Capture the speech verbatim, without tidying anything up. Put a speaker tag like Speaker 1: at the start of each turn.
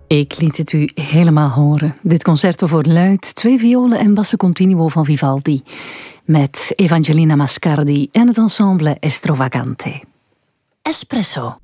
Speaker 1: Ik liet het u helemaal horen. Dit concerto voor luid, twee violen en basso continuo van Vivaldi. Met Evangelina Mascardi en het ensemble Estrovagante. Espresso.